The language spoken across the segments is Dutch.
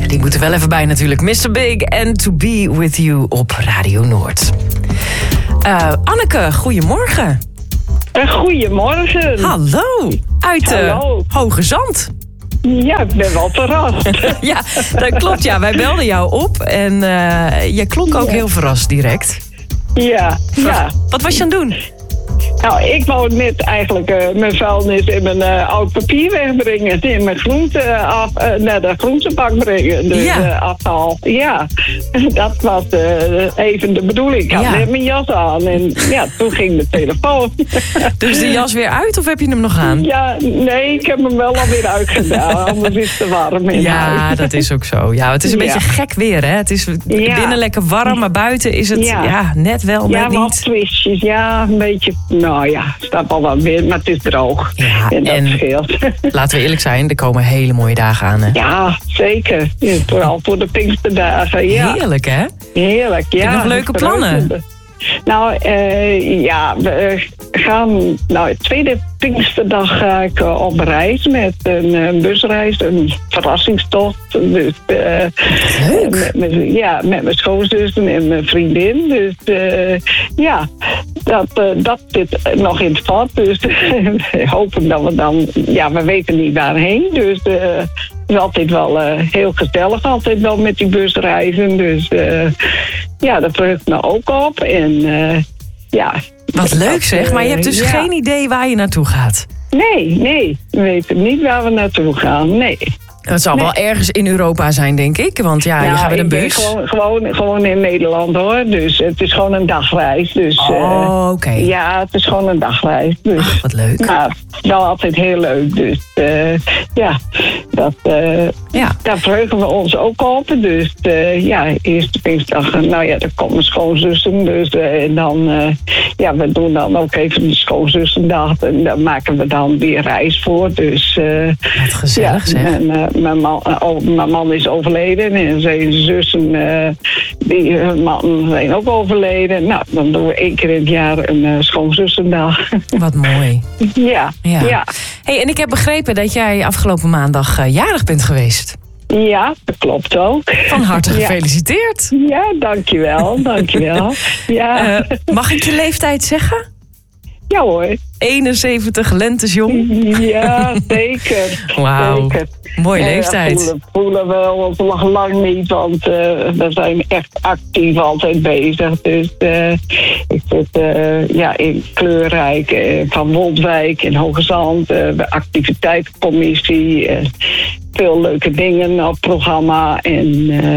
die moet er wel even bij natuurlijk. Mr. Big and To Be With You op Radio Noord. Anneke, goedemorgen. Goedemorgen. Hallo, uit Hoge Zand. Ja, ik ben wel verrast. Ja, dat klopt. Ja, wij belden jou op en jij klonk ook heel verrast direct. Ja. Wat was je aan het doen? Nou, ik wou net eigenlijk mijn vuilnis in mijn oud papier wegbrengen. In mijn groente naar de groentebak brengen. Dus afval. Ja, dat was even de bedoeling. Ik had net mijn jas aan en toen ging de telefoon. Dus de jas weer uit of heb je hem nog aan? Ja, nee, ik heb hem wel alweer uitgedaan. Anders is het te warm in huis. Dat is ook zo. Ja, het is een beetje gek weer, hè? Het is binnen lekker warm, maar buiten is het net wel, net niet. Ja, wat twistjes. Ja, een beetje... Nou ja, het staat al wat weer, maar het is droog. Ja, en dat scheelt. Laten we eerlijk zijn, er komen hele mooie dagen aan, hè? Ja, zeker. Vooral voor de Pinksterdagen, ja. Heerlijk, hè? Heerlijk, ja. Heb je nog leuke plannen? Nou, we gaan... Nou, tweede Pinksterdag ga ik op reis met een busreis, een verrassingstocht. Dus, leuk! Met mijn schoonzussen en mijn vriendin. Dus dat zit nog in het vat. Dus we hopen dat we dan... Ja, we weten niet waarheen. Dus het is altijd wel heel gezellig. Altijd wel met die busreizen. Dus daar verheug ik me ook op. En wat leuk zeg, maar je hebt dus geen idee waar je naartoe gaat. Nee, we weten niet waar we naartoe gaan, nee. Het zal wel ergens in Europa zijn, denk ik. Want je gaat met een bus. Gewoon in Nederland, hoor. Dus het is gewoon een dagreis. Dus, oké. Ja, het is gewoon een dagreis. Dus, ach, wat leuk. Maar wel altijd heel leuk. Dus daar verheugen we ons ook op. Dus eerste Pinksterdag, dan komen mijn schoonzussen. Dus, en dan, we doen dan ook even de schoonzussendag. En daar maken we dan weer reis voor. Dus, wat gezellig, zeg. Mijn man is overleden en zijn zussen, hun man zijn ook overleden. Nou, dan doen we 1 keer in het jaar een schoonzussendag. Wat mooi. Ja. Hey, en ik heb begrepen dat jij afgelopen maandag jarig bent geweest. Ja, dat klopt ook. Van harte gefeliciteerd. Ja, dankjewel. Ja. Mag ik je leeftijd zeggen? Ja hoor. 71 lentes jong. Ja, zeker. Wauw. Mooie leeftijd. Voelen we ons nog lang niet, want we zijn echt actief altijd bezig. Dus ik zit in Kleurrijk, Van Woldwijk in Hoge Zand, de activiteitencommissie. Veel leuke dingen op het programma. En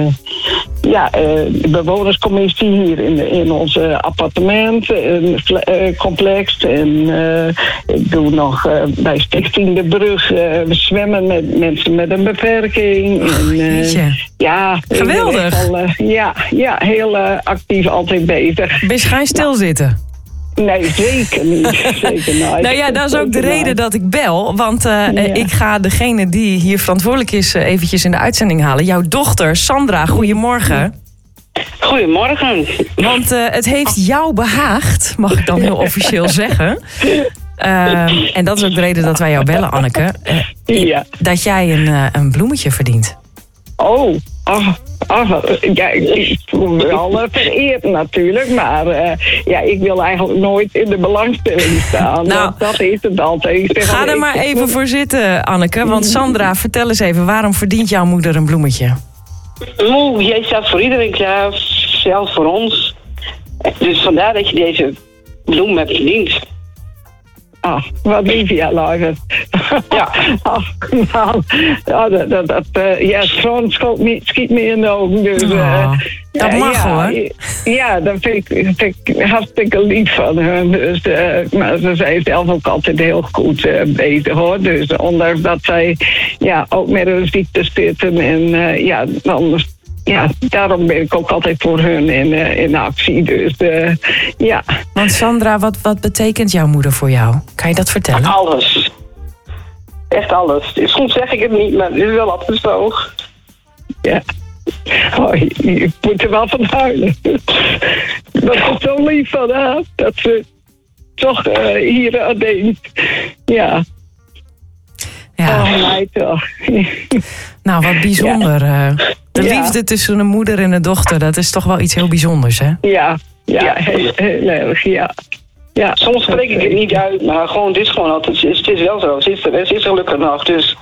de bewonerscommissie hier in ons appartement, complex. En ik doe nog bij Stichting De Brug. We zwemmen met mensen met een beperking. Geweldig. Heel actief altijd bezig. Ben je gaan stilzitten? Nee, zeker niet. Nou ja, dat is ook de reden dat ik bel. Want ik ga degene die hier verantwoordelijk is eventjes in de uitzending halen. Jouw dochter, Sandra, goedemorgen. Goedemorgen. Want het heeft jou behaagd, mag ik dan heel officieel zeggen. En dat is ook de reden dat wij jou bellen, Anneke. Dat jij een bloemetje verdient. Ik voel me al vereerd natuurlijk, maar ik wil eigenlijk nooit in de belangstelling staan. Nou, dat is het altijd. Ga er maar even voor zitten, Anneke. Want Sandra, vertel eens even, waarom verdient jouw moeder een bloemetje? Jij staat voor iedereen klaar, zelfs voor ons. Dus vandaar dat je deze bloem hebt verdiend. Wat lief, lieve. Ja. Het zon schiet me in de ogen. Dus, dat mag hoor. Ja, dat vind ik hartstikke lief van hen. Dus, maar ze zijn zelf ook altijd heel goed bezig hoor. Dus ondanks dat zij ook met een ziekte zitten en daarom ben ik ook altijd voor hun in actie. Dus Want Sandra, wat betekent jouw moeder voor jou? Kan je dat vertellen? Alles. Echt alles. Soms zeg ik het niet, maar het is wel altijd zo. Ja. Je moet er wel van huilen. Dat is zo lief van haar. Dat ze toch hier aan denkt. Ja. Ja. Mij toch. Nou, wat bijzonder. De liefde tussen een moeder en een dochter, dat is toch wel iets heel bijzonders, hè? Ja, heel erg, ja. Soms spreek ik het niet uit, maar gewoon, het is gewoon altijd, het is wel zo. Ze is gelukkig nog, dus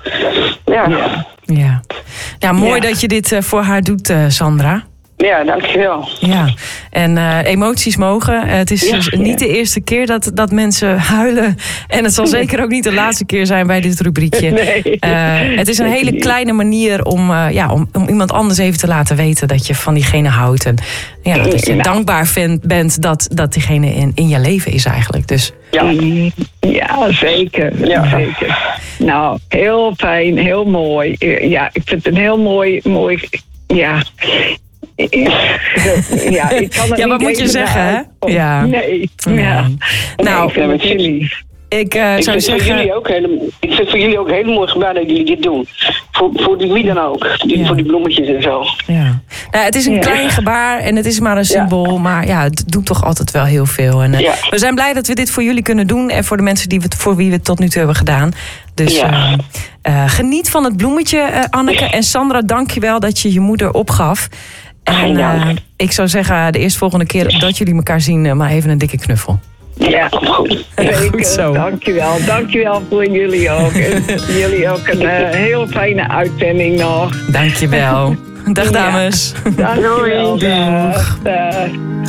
Ja, mooi dat je dit voor haar doet, Sandra. Ja, dankjewel. Ja, en emoties mogen. Het is dus niet de eerste keer dat mensen huilen. En het zal zeker ook niet de laatste keer zijn bij dit rubriekje. Nee. Het is een hele kleine manier om iemand anders even te laten weten dat je van diegene houdt. En dat je dankbaar bent dat diegene in je leven is eigenlijk. Dus. Ja, zeker. Ja. Zeker. Nou, heel fijn, heel mooi. Ja, ik vind het een heel mooi. Ja, ik kan het niet wat moet je zeggen, hè? Ja. Nee. Ja. Nou, ik vind het heel lief. Ik zou zeggen. Ik vind voor jullie ook heel mooi gedaan dat jullie dit doen. Voor wie dan ook. Voor die bloemetjes en zo. Ja. Nou, het is een klein gebaar en het is maar een symbool. Maar het doet toch altijd wel heel veel. En, we zijn blij dat we dit voor jullie kunnen doen. En voor de mensen voor wie we het tot nu toe hebben gedaan. Dus geniet van het bloemetje, Anneke. En Sandra, dank je wel dat je je moeder opgaf. En ik zou zeggen, de eerstvolgende keer dat jullie elkaar zien, maar even een dikke knuffel. Ja, goed zo. Dankjewel voor jullie ook. En jullie ook een heel fijne uitzending nog. Dankjewel. Dag dames. Dankjewel. Doeg.